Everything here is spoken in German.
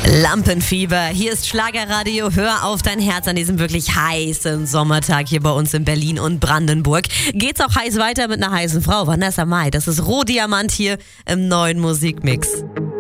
Lampenfieber, hier ist Schlagerradio, hör auf dein Herz an diesem wirklich heißen Sommertag hier bei uns in Berlin und Brandenburg. Geht's auch heiß weiter mit einer heißen Frau, Vanessa Mai, das ist Rohdiamant hier im neuen Musikmix.